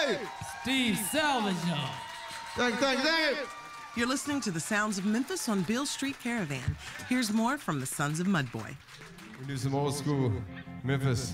Steve Salvador. Thank you. You're listening to the sounds of Memphis on Beale Street Caravan. Here's more from the Sons of Mudboy. We do some old school Memphis.